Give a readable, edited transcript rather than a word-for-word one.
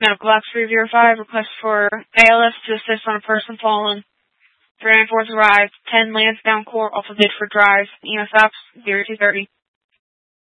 Medical Box 305, request for ALS to assist on a person fallen. 394's arrived. 10 Lansdowne Court, also Bidford Drive. EMS Ops 0230.